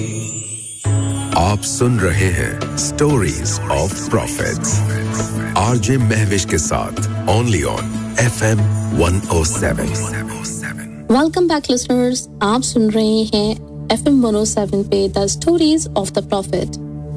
आप सुन रहे हैं stories of profits RJ Mahwish के साथ only on FM 107। Welcome back listeners, आप सुन रहे हैं FM 107 पे the stories of the profit.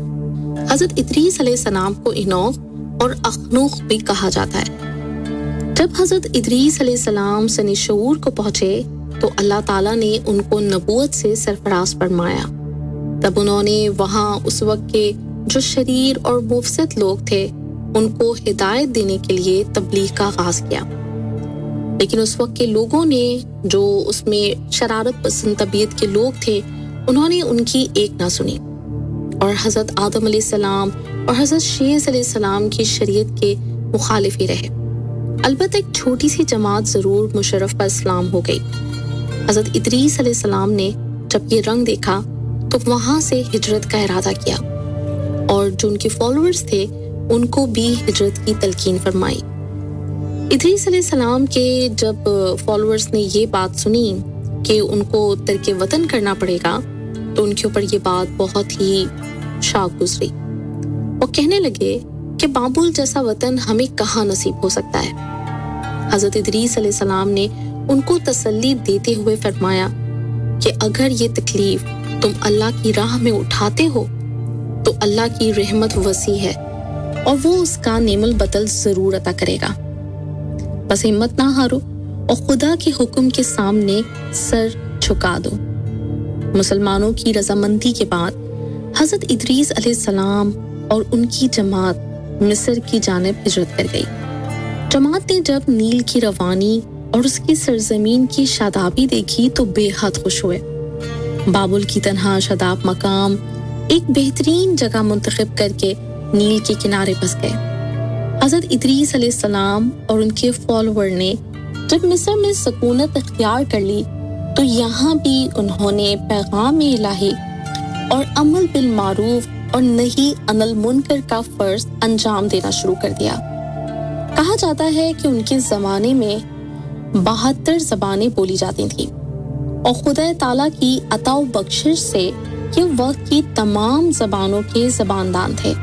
हजरत इदरीस अलैहिस्सलाम को इनोक और अखनूख भी कहा जाता है। जब हजरत इदरीस अलैहिस्सलाम सनी शऊर को पहुंचे तो अल्लाह ताला ने उनको नबूवत से सरफराज फरमाया। तब उन्होंने वहां उस वक्त के जो शरीर और मुफसद लोग थे उनको हिदायत देने के लिए तबलीग का आगाज किया, लेकिन उस वक्त के लोगों ने जो उसमें शरारत पसंद तबीयत के लोग थे उन्होंने उनकी एक ना सुनी और हजरत आदम अलैहिस्सलाम और हजरत शीस अलैहिस्सलाम की शरीयत के मुखालिफ ही रहे। अलबत्ता एक छोटी सी जमात जरूर मुशर्रफ पर इस्लाम हो गई। हजरत इदरीस अलैहिस्सलाम ने जब ये रंग देखा तो वहां से हिजरत का इरादा किया और जो उनके फॉलोअर्स थे उनको भी हिजरत की तलकीन फरमाई। इदरीस अलैहिस्सलाम के जब फॉलोअर्स ने ये बात सुनी कि उनको तर्क वतन करना पड़ेगा तो उनके ऊपर ये बात बहुत ही शाक गुजरी। वो कहने लगे कि बाबुल जैसा वतन हमें कहाँ नसीब हो सकता है। हजरत इदरीस अलैहिस्सलाम ने उनको तसल्ली देते हुए फरमाया कि अगर ये तकलीफ तुम अल्लाह की राह में उठाते हो तो अल्लाह की रहमत वसी है और वो उसका नेमल बदल जरूर अता करेगा। बस हिम्मत ना हारो और खुदा के हुक्म के सामने सर झुका दो। मुसलमानों की रजामंदी के बाद हजरत इदरीस अलैहिस्सलाम और उनकी जमात मिस्र की जानिब हिजरत कर गई। जमात ने जब नील की रवानी और उसकी सरजमीन की शादाबी देखी तो बेहद खुश हुए। बाबुल की तन्हा शादाब मकाम एक बेहतरीन जगह मुंतखब करके नील के किनारे बस गए। हजरत इदरीस अलैहिस्सलाम और उनके फॉलोअर ने जब मिस्र में सुकूनत इख्तियार कर ली तो यहाँ भी उन्होंने पैगाम इलाही और अमल बिल मारूफ और नही अनिल मुनकर का फर्ज अंजाम देना शुरू कर दिया। कहा जाता है कि उनके जमाने में 72 ज़बानें बोली जाती थीं और खुदा ताला की अता व बख्शिश से ये वक्त की तमाम ज़बानों के ज़बानदान थे।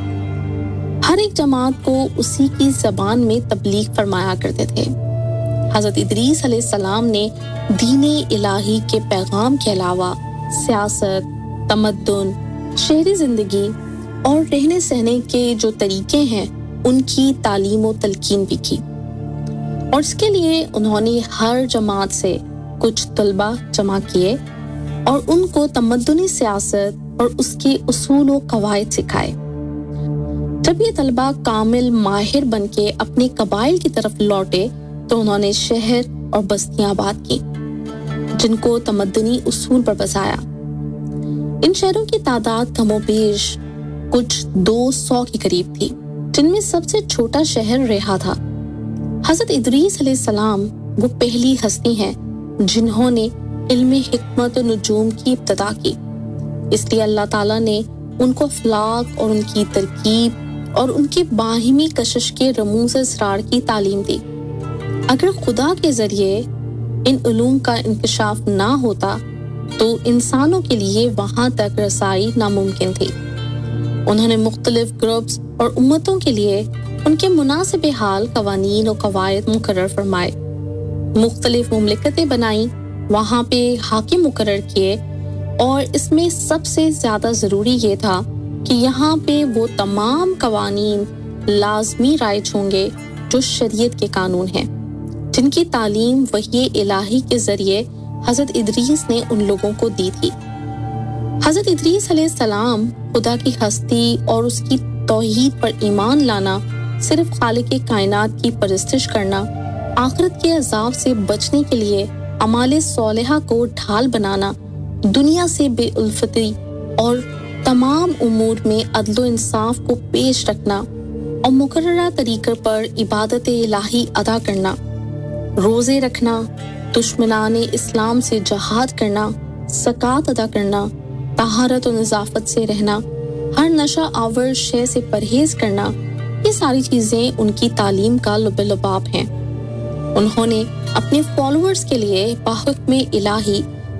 हर एक जमात को उसी की ज़बान में तबलीग फरमाया करते थे। हजरत इदरीस अलैहिस्सलाम ने दीने इलाही के पैगाम के अलावा सियासत, तमद्दुन, शहरी जिंदगी और रहने सहने के जो तरीके हैं उनकी तालीम व तलकीन भी की और इसके लिए उन्होंने हर जमात से कुछ तलबा जमा किए और उनको तमद्दुनी सियासत और उसके उसूल व कवायद सिखाए। जब ये तलबा कामिल माहिर बनके अपने कबाइल की तरफ लौटे तो उन्होंने शहर और बस्तियां आबाद की जिनको तमद्दुनी उसूल पर बसाया। इन शहरों की तादाद कमोबेश कुछ 200 के करीब थी, जिनमें सबसे छोटा शहर रेहा था। हजरत इदरीस अलैहिस्सलाम वो पहली हस्ती हैं जिन्होंने इल्म हिकमत और नुजूम की इब्तिदा की, इसलिए अल्लाह ताला ने उनको अखलाक और उनकी तरकीब और उनकी बाहिमी कशिश के रमूज असरार की तालीम दी। अगर खुदा के जरिए इन उलूम का इंकशाफ ना होता तो इंसानों के लिए वहां तक रसाई नामुमकिन थी। उन्होंने मुख्तलिफ ग्रुप्स और उम्मतों के लिए उनके मुनासिब हाल कवानीन और कवायद मुकर्रर फरमाए, मुख्तलिफ मुमलिकतें बनाई, वहाँ पे हाकिम मुकर्रर किए और इसमें सबसे ज़्यादा ज़रूरी ये था कि यहाँ पे वो तमाम कवानीन लाजमी राइज होंगे जो शरीयत के कानून हैं, जिनकी तालीम वही इलाही के ज़रिए हज़रत इदरीस ने उन लोगों को दी थी। हज़रत इदरीस अलैहिस्सलाम खुदा की हस्ती और उसकी तौहीद पर ईमान लाना, सिर्फ खालिक कायनात की परस्तिश करना, आखिरत के अजाब से बचने के लिए अमाले सोलिहा को ढाल बनाना, दुनिया से बेउल्फती और तमाम उमूर में अदल इंसाफ को पेश रखना और मुकर्ररा तरीक़े पर इबादत इलाही अदा करना, रोज़े रखना, दुश्मनाने इस्लाम से जहाद करना, ज़कात अदा करना, तहारत और नज़ाफत से रहना, हर नशा आवर शय से परहेज करना, ये सारी चीज़ें उनकी तालीम का लुब-ए-लुबाब हैं। उन्होंने अपने फॉलोअर्स के लिए बाहुक्म इलाही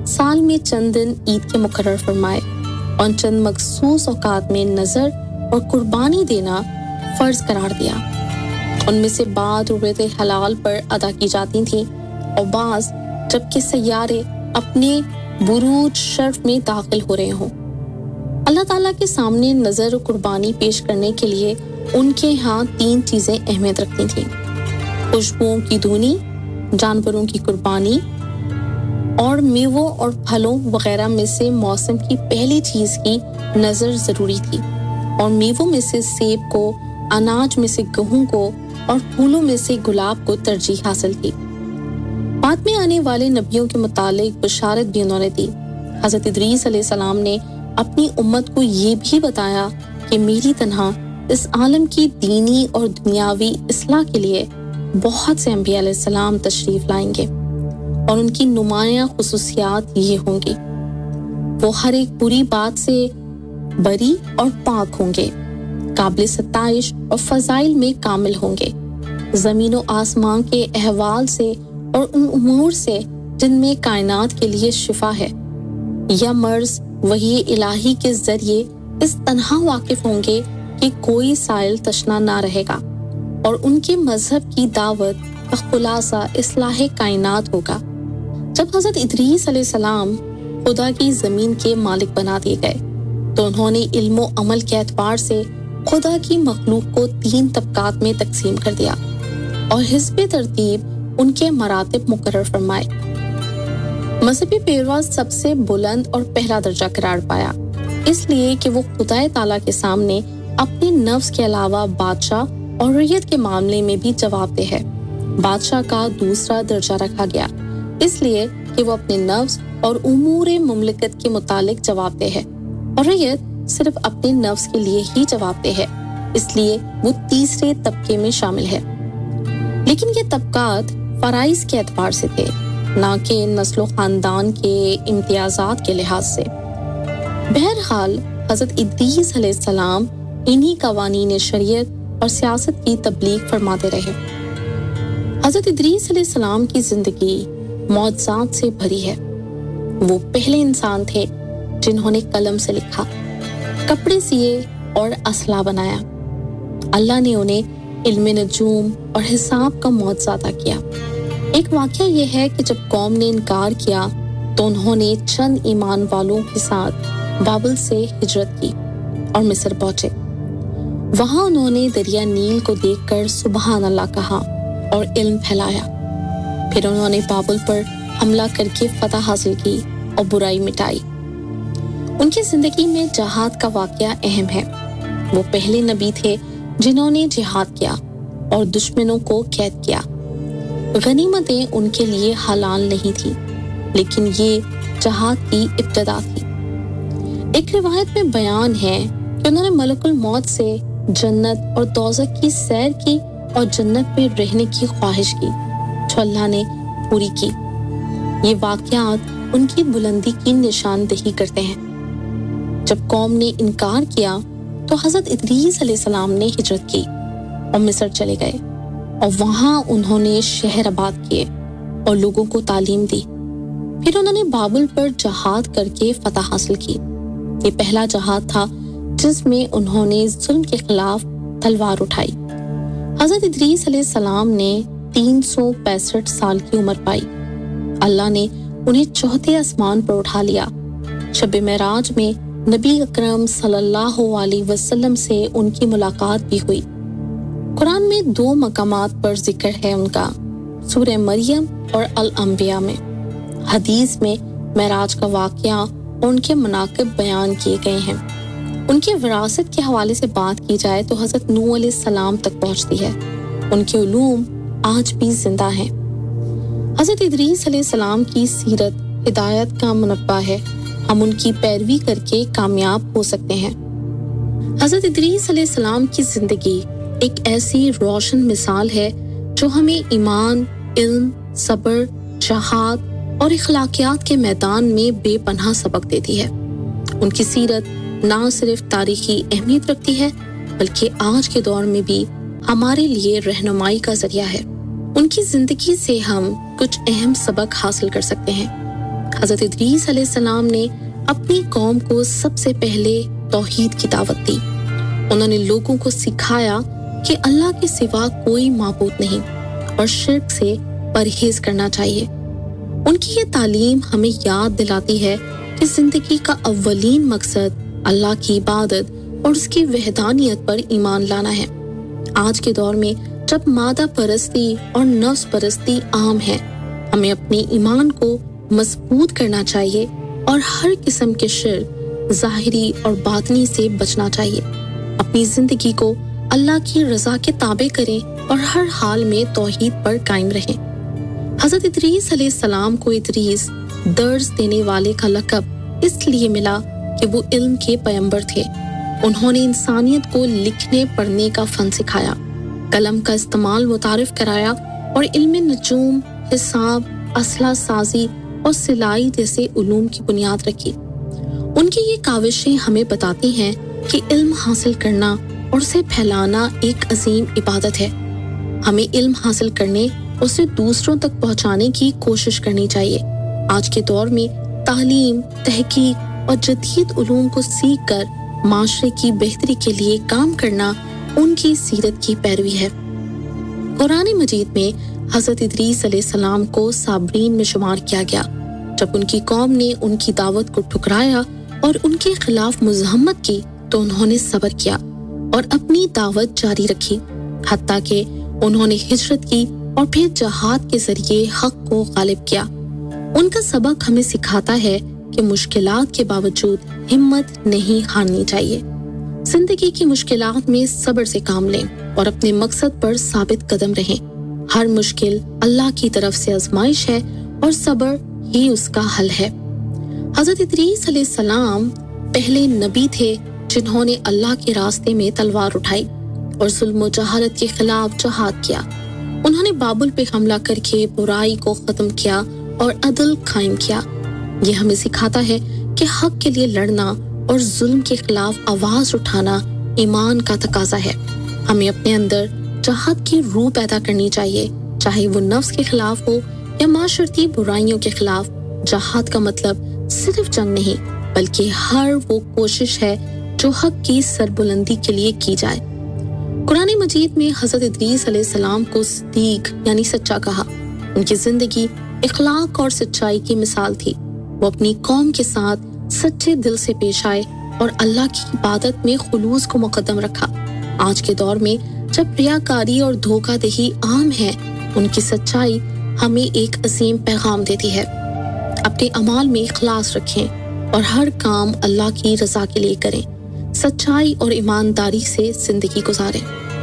سال میں چند دن عید کے مقرر فرمائے اور چند مخصوص اوقات میں نظر اور قربانی دینا فرض قرار دیا۔ ان میں سے بعض بیت حلال پر ادا کی جاتی تھیں اور بعض جبکہ سیارے اپنے بروج شرف میں داخل ہو رہے ہوں۔ اللہ تعالیٰ کے سامنے نظر و قربانی پیش کرنے کے لیے ان کے ہاں 3 چیزیں اہمیت رکھتی تھیں: خوشبوؤں کی دھونی، جانوروں کی قربانی اور میووں اور پھلوں وغیرہ میں سے موسم کی پہلی چیز کی نظر ضروری تھی، اور میووں میں سے سیب کو، اناج میں سے گہوں کو اور پھولوں میں سے گلاب کو ترجیح حاصل تھی۔ بعد میں آنے والے نبیوں کے متعلق بشارت بھی انہوں نے دی۔ حضرت ادریس علیہ السلام نے اپنی امت کو یہ بھی بتایا کہ میری تنہا اس عالم کی دینی اور دنیاوی اصلاح کے لیے بہت سے انبیاء علیہ السلام تشریف لائیں گے، اور ان کی نمایاں خصوصیات یہ ہوں گی: وہ ہر ایک بری بات سے بری اور پاک ہوں گے، قابل ستائش اور فضائل میں کامل ہوں گے، زمین و آسمان کے احوال سے اور ان امور سے جن میں کائنات کے لیے شفا ہے یا مرض وحی الہی کے ذریعے اس طرح واقف ہوں گے کہ کوئی سائل تشنا نہ رہے گا، اور ان کے مذہب کی دعوت کا خلاصہ اصلاح کائنات ہوگا۔ جب حضرت ادریس علیہ السلام خدا کی زمین کے مالک بنا دیے گئے تو انہوں نے علم و عمل کے اعتبار سے خدا کی مخلوق کو 3 طبقات میں تقسیم کر دیا اور حسب ترتیب ان کے مراتب مقرر فرمائے۔ مذہبی پیروا سب سے بلند اور پہلا درجہ قرار پایا، اس لیے کہ وہ خدا تعالیٰ کے سامنے اپنے نفس کے علاوہ بادشاہ اور رعیت کے معاملے میں بھی جواب دہ ہے۔ بادشاہ کا دوسرا درجہ رکھا گیا اس لیے کہ وہ اپنے نفس اور امور مملکت کے متعلق جواب دہ ہے، اور رعیت صرف اپنے نفس کے لیے ہی جواب دہ ہے، اس لیے وہ تیسرے طبقے میں شامل ہے۔ لیکن یہ طبقات فرائض کے اعتبار سے تھے، نہ کہ نسل و خاندان کے امتیازات کے لحاظ سے۔ بہرحال حضرت ادریس علیہ السلام انہی قوانین شریعت اور سیاست کی تبلیغ فرماتے رہے۔ حضرت ادریس علیہ السلام کی زندگی معجزات سے بھری ہے۔ وہ پہلے انسان تھے جنہوں نے قلم سے لکھا، کپڑے سیے اور اسلحہ بنایا۔ اللہ نے انہیں علم نجوم اور حساب کا معجزہ عطا کیا۔ ایک واقعہ یہ ہے کہ جب قوم نے انکار کیا تو انہوں نے چند ایمان والوں کے ساتھ بابل سے ہجرت کی اور مصر پہنچے۔ وہاں انہوں نے دریا نیل کو دیکھ کر سبحان اللہ کہا اور علم پھیلایا۔ پھر انہوں نے بابل پر حملہ کر کے فتح حاصل کی اور برائی مٹائی۔ ان کی زندگی میں جہاد کا واقعہ اہم ہے۔ وہ پہلے نبی تھے جنہوں نے جہاد کیا اور دشمنوں کو قید کیا۔ غنیمتیں ان کے لیے حلال نہیں تھی، لیکن یہ جہاد کی ابتدا تھی۔ ایک روایت میں بیان ہے کہ انہوں نے ملک الموت سے جنت اور دوزخ کی سیر کی اور جنت میں رہنے کی خواہش کی، جو اللہ نے پوری کی۔ یہ واقعات ان کی بلندی کی نشاندہی کرتے ہیں۔ جب قوم نے انکار کیا تو حضرت ادریس علیہ السلام نے ہجرت کی اور مصر چلے گئے، اور وہاں انہوں نے شہر آباد کیے اور لوگوں کو تعلیم دی۔ پھر انہوں نے بابل پر جہاد کر کے فتح حاصل کی۔ یہ پہلا جہاد تھا جس میں انہوں نے ظلم کے خلاف تلوار اٹھائی۔ حضرت ادریس علیہ السلام نے 365 سال کی عمر پائی۔ اللہ نے انہیں چوتھے آسمان پر اٹھا لیا۔ شب معراج میں نبی اکرم صلی اللہ علیہ وسلم سے ان کی ملاقات بھی ہوئی۔ قرآن میں 2 مقامات پر ذکر ہے ان کا، سورہ مریم اور الانبیاء میں۔ حدیث میں معراج کا واقعہ اور ان کے مناقب بیان کیے گئے ہیں۔ ان کی وراثت کے حوالے سے بات کی جائے تو حضرت نوح علیہ السلام تک پہنچتی ہے۔ ان کے علوم آج بھی زندہ ہیں۔ حضرت ادریس علیہ السلام کی سیرت ہدایت کا منبع ہے، ہم ان کی پیروی کر کے کامیاب ہو سکتے ہیں۔ حضرت ادریس علیہ السلام کی زندگی ایک ایسی روشن مثال ہے جو ہمیں ایمان، علم، صبر، جہاد اور اخلاقیات کے میدان میں بے پناہ سبق دیتی ہے۔ ان کی سیرت نہ صرف تاریخی اہمیت رکھتی ہے بلکہ آج کے دور میں بھی ہمارے لیے رہنمائی کا ذریعہ ہے۔ ان کی زندگی سے ہم کچھ اہم سبق حاصل کر سکتے ہیں۔ حضرت ادریس علیہ السلام نے اپنی قوم کو سب سے پہلے توحید کی دعوت دی. انہوں نے لوگوں کو سکھایا کہ اللہ کے سوا کوئی معبود نہیں اور شرک سے پرہیز کرنا چاہیے. ان کی یہ تعلیم ہمیں یاد دلاتی ہے کہ زندگی کا اولین مقصد اللہ کی عبادت اور اس کی وحدانیت پر ایمان لانا ہے. آج کے دور میں جب مادہ پرستی اور نفس پرستی عام ہے، ہمیں اپنے ایمان کو مضبوط کرنا چاہیے اور ہر قسم کے شرک ظاہری اور باطنی سے بچنا چاہیے. اپنی زندگی کو اللہ کی رضا کے تابع کریں اور ہر حال میں توحید پر قائم رہیں. حضرت ادریس علیہ السلام کو ادریس درس دینے والے کا لقب اس لیے ملا کہ وہ علم کے پیغمبر تھے. انہوں نے انسانیت کو لکھنے پڑھنے کا فن سکھایا، قلم کا استعمال متعارف کرایا اور علم نجوم، حساب، اسلحہ سازی اور سلائی جیسے علوم کی بنیاد رکھی. ان کی یہ کاوشیں ہمیں بتاتی ہیں کہ علم حاصل کرنا اور اسے پھیلانا ایک عظیم عبادت ہے. ہمیں علم حاصل کرنے اور اسے دوسروں تک پہنچانے کی کوشش کرنی چاہیے. آج کے دور میں تعلیم، تحقیق اور جدید علوم کو سیکھ کر معاشرے کی بہتری کے لیے کام کرنا ان کی سیرت کی پیروی ہے. قرآن مجید میں حضرت ادریس علیہ السلام کو صابرین میں شمار کیا گیا. جب ان کی قوم نے ان کی دعوت کو ٹھکرایا اور ان کے خلاف مزاحمت کی تو انہوں نے صبر کیا اور اپنی دعوت جاری رکھی، حتیٰ کہ انہوں نے ہجرت کی اور پھر جہاد کے ذریعے حق کو غالب کیا. ان کا سبق ہمیں سکھاتا ہے کہ مشکلات کے باوجود ہمت نہیں ہارنی چاہیے. زندگی کی مشکلات میں صبر سے کام لیں اور اپنے مقصد پر ثابت قدم رہیں. ہر مشکل اللہ کی طرف سے آزمائش ہے اور صبر ہی اس کا حل ہے. حضرت ادریس علیہ السلام پہلے نبی تھے جنہوں نے اللہ کے راستے میں تلوار اٹھائی اور ظلم و جہالت کے خلاف جہاد کیا. انہوں نے بابل پہ حملہ کر کے برائی کو ختم کیا اور عدل قائم کیا. یہ ہمیں سکھاتا ہے کہ حق کے لیے لڑنا اور ظلم کے خلاف آواز اٹھانا ایمان کا تقاضا ہے. ہمیں اپنے اندر جہاد کی روح پیدا کرنی چاہیے، چاہے وہ نفس کے خلاف ہو یا معاشرتی برائیوں کے خلاف. جہاد کا مطلب صرف جنگ نہیں بلکہ ہر وہ کوشش ہے جو حق کی سربلندی کے لیے کی جائے. قرآن مجید میں حضرت ادریس علیہ السلام کو صدیق یعنی سچا کہا. ان کی زندگی اخلاق اور سچائی کی مثال تھی. وہ اپنی قوم کے ساتھ سچے دل سے پیش آئے اور اللہ کی عبادت میں خلوص کو مقدم رکھا. آج کے دور میں جب ریاکاری اور دھوکہ دہی عام ہے، ان کی سچائی ہمیں ایک عظیم پیغام دیتی ہے. اپنے اعمال میں اخلاص رکھیں اور ہر کام اللہ کی رضا کے لیے کریں. سچائی اور ایمانداری سے زندگی گزاریں.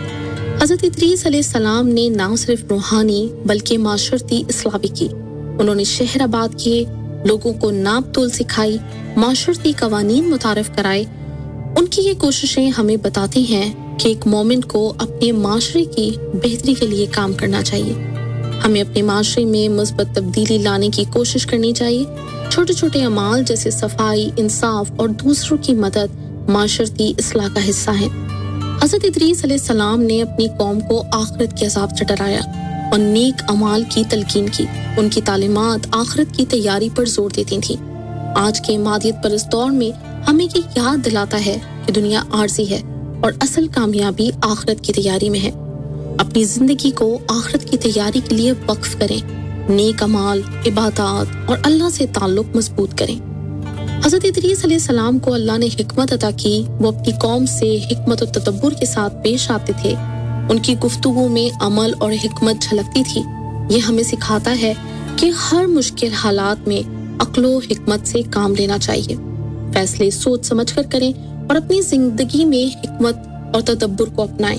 حضرت ادریس علیہ السلام نے نہ صرف روحانی بلکہ معاشرتی اصلاح بھی کی. انہوں نے شہر آباد کیے، لوگوں کو ناپ تول سکھائی، معاشرتی قوانین متعارف کرائے. ان کی یہ کوششیں ہمیں بتاتی ہیں کہ ایک مومن کو اپنے معاشرے کی بہتری کے لیے کام کرنا چاہیے. ہمیں اپنے معاشرے میں مثبت تبدیلی لانے کی کوشش کرنی چاہیے. چھوٹے چھوٹے اعمال جیسے صفائی، انصاف اور دوسروں کی مدد معاشرتی اصلاح کا حصہ ہیں. حضرت ادریس علیہ السلام نے اپنی قوم کو آخرت کے عذاب سے ڈرایا اور نیک اعمال کی تلقین کی. ان کی تعلیمات آخرت کی تیاری پر زور دیتی تھیں. آج کے مادیت پرست دور میں ہمیں یہ یاد دلاتا ہے کہ دنیا عارضی ہے اور اصل کامیابی آخرت کی تیاری میں ہے. اپنی زندگی کو آخرت کی تیاری کے لیے وقف کریں. نیک اعمال، عبادات اور اللہ سے تعلق مضبوط کریں. حضرت ادریس علیہ السلام کو اللہ نے حکمت عطا کی. وہ اپنی قوم سے حکمت و تدبر کے ساتھ پیش آتے تھے. ان کی گفتگو میں عمل اور حکمت جھلکتی تھی. یہ ہمیں سکھاتا ہے کہ ہر مشکل حالات میں عقل و حکمت سے کام لینا چاہیے. فیصلے سوچ سمجھ کر کریں اور اپنی زندگی میں حکمت اور تدبر کو اپنائیں.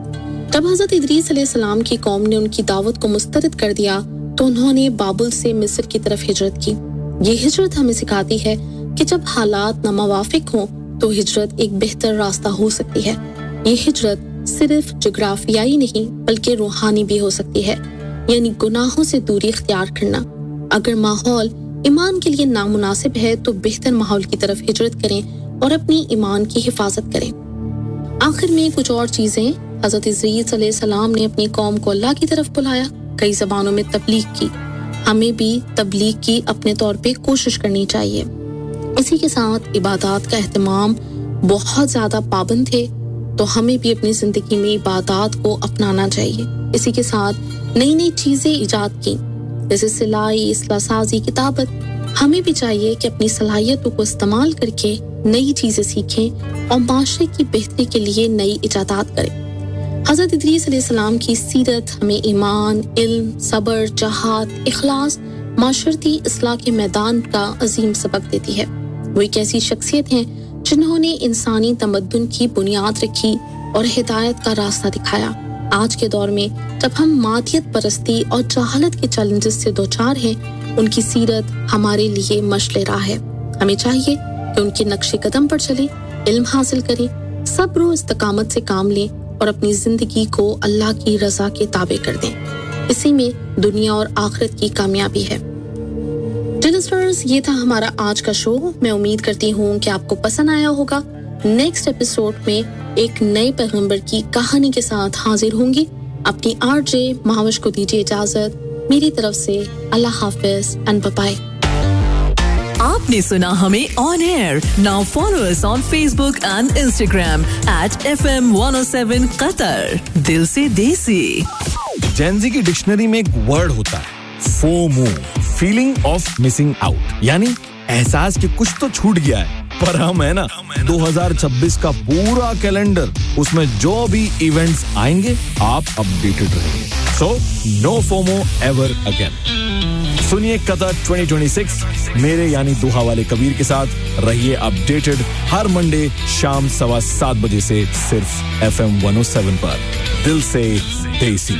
جب حضرت ادریس علیہ السلام کی قوم نے ان کی دعوت کو مسترد کر دیا تو انہوں نے بابل سے مصر کی طرف ہجرت کی. یہ ہجرت ہمیں سکھاتی ہے کہ جب حالات ناموافق ہوں تو ہجرت ایک بہتر راستہ ہو سکتی ہے. یہ ہجرت صرف جغرافیائی نہیں بلکہ روحانی بھی ہو سکتی ہے، یعنی گناہوں سے دوری اختیار کرنا. اگر ماحول ایمان کے لیے نامناسب ہے تو بہتر ماحول کی طرف ہجرت کریں اور اپنی ایمان کی حفاظت کریں. آخر میں کچھ اور چیزیں. حضرت ادریس علیہ السلام نے اپنی قوم کو اللہ کی طرف بلایا، کئی زبانوں میں تبلیغ کی، हमें भी तबलीग की अपने तौर पे कोशिश करनी चाहिए। इसी के साथ इबादत का एहतमाम बहुत ज़्यादा पाबंद थे, तो हमें भी अपनी ज़िंदगी में इबादत को अपनाना चाहिए। इसी के साथ नई नई चीज़ें ईजाद की, जैसे सिलाई, इसलाह साजी, किताबत। हमें भी चाहिए कि अपनी सलाहियतों को इस्तेमाल करके नई चीज़ें सीखें और माशरे की बेहतरी के लिए नई इजादात करें। हज़रत इदरीस अलैहिस्सलाम की सीरत हमें ईमान, इल्म, सब्र, जहाद, इखलास, माशरती इस्लाह के मैदान का अजीम सबक देती है। वो एक ऐसी शख्सियत हैं जिन्होंने इंसानी तमद्दुन की बुनियाद रखी और हिदायत का रास्ता दिखाया। आज के दौर में जब हम मादियत परस्ती और जहालत के चैलेंजेस से दोचार हैं, उनकी सीरत हमारे लिए मशले राह है। हमें चाहिए कि उनके नक्शे कदम पर चलें, इल्म हासिल करें, सब्र और इस्तकामत से काम लें और अपनी जिंदगी को अल्लाह की रजा के ताबे कर दें। इसी में दुनिया और आखिरत की कामयाबी है। लिसनर्स, ये था हमारा आज का शो। मैं उम्मीद करती हूँ कि आपको पसंद आया होगा। नेक्स्ट एपिसोड में एक नए पैगंबर की कहानी के साथ हाजिर होंगी। अपनी आरजे महावश को दीजिए इजाजत। मेरी तरफ से अल्लाह हाफिज एंड बाय बाय। आपने सुना हमें on air. Now follow us on Facebook and Instagram @FM 107 Qatar। दिल से देसी। जेनजी की डिक्शनरी में एक वर्ड होता है FOMO, feeling of missing out, यानी एहसास कि कुछ तो छूट गया है। पर हम है ना 2026 का पूरा कैलेंडर, उसमें जो भी इवेंट्स आएंगे आप अपडेटेड रहेंगे। So no FOMO ever again. सुनिए कतर 2026 मेरे यानी दुहा वाले कबीर के साथ। रहिए अपडेटेड हर मंडे शाम 7:15 बजे से सिर्फ FM 107 पर। दिल से देसी।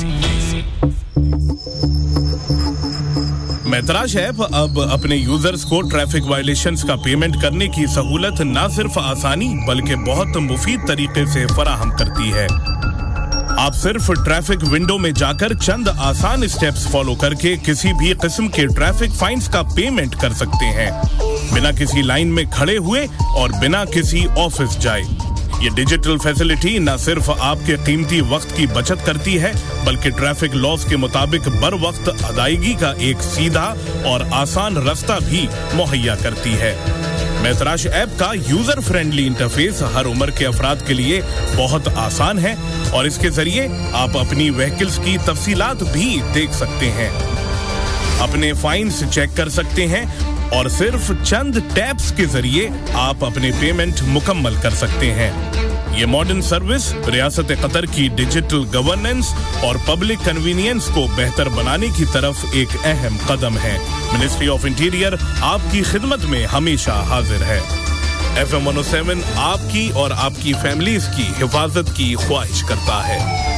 मैतराज ऐप अब अपने यूजर्स को ट्रैफिक वायलेशंस का पेमेंट करने की सहूलत न सिर्फ आसानी बल्कि बहुत मुफीद तरीके से फराहम करती है। आप सिर्फ ट्रैफिक विंडो में जाकर चंद आसान स्टेप्स फॉलो करके किसी भी किस्म के ट्रैफिक फाइन्स का पेमेंट कर सकते हैं, बिना किसी लाइन में खड़े हुए और बिना किसी ऑफिस जाए। ये डिजिटल फैसिलिटी न सिर्फ आपके कीमती वक्त की बचत करती है बल्कि ट्रैफिक लॉस के मुताबिक बर वक्त अदायगी का एक सीधा और आसान रास्ता भी मुहैया करती है। मैतराज ऐप का यूजर फ्रेंडली इंटरफेस हर उम्र के अफराद के लिए बहुत आसान है और इसके जरिए आप अपनी व्हीकल्स की तफसीलात भी देख सकते हैं, अपने फाइन्स चेक कर सकते हैं और सिर्फ चंद टैप्स के जरिए आप अपने पेमेंट मुकम्मल कर सकते हैं। ये मॉडर्न सर्विस रियासत कतर की डिजिटल गवर्नेंस और पब्लिक कन्वीनियंस को बेहतर बनाने की तरफ एक अहम कदम है। मिनिस्ट्री ऑफ इंटीरियर आपकी खिदमत में हमेशा हाजिर है। FM 107 आपकी और आपकी फैमिलीज की हिफाजत की ख्वाहिश करता है।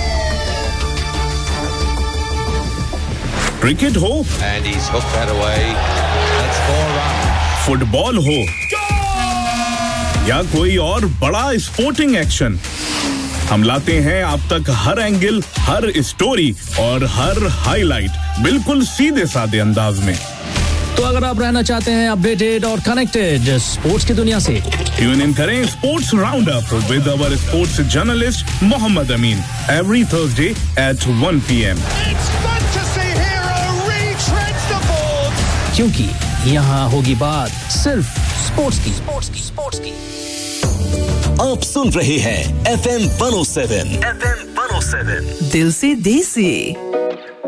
क्रिकेट हो फुटबॉल हो या कोई और बड़ा स्पोर्टिंग एक्शन, हम लाते हैं आप तक हर एंगल, हर स्टोरी और हर हाईलाइट बिल्कुल सीधे साधे अंदाज में। तो अगर आप रहना चाहते हैं अपडेटेड और कनेक्टेड स्पोर्ट्स की दुनिया से, ट्यून इन करें sports round up with our sports journalist Mohammad Amin every Thursday at 1 PM। क्योंकि यहाँ होगी बात सिर्फ स्पोर्ट्स की। आप सुन रहे हैं FM 107 दिल से देसी।